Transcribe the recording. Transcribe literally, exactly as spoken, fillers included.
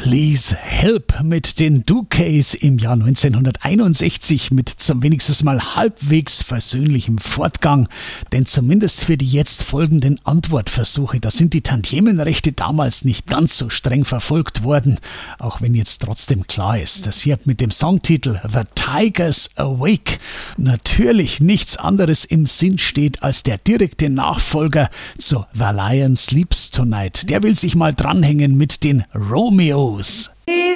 Please Help mit den Dookays im Jahr neunzehnhunderteinundsechzig mit zum wenigstens mal halbwegs versöhnlichem Fortgang. Denn zumindest für die jetzt folgenden Antwortversuche, da sind die Tantiemenrechte damals nicht ganz so streng verfolgt worden. Auch wenn jetzt trotzdem klar ist, dass hier mit dem Songtitel The Tigers Awake natürlich nichts anderes im Sinn steht als der direkte Nachfolger zu The Lion Sleeps Tonight. Der will sich mal dranhängen mit den Romeos.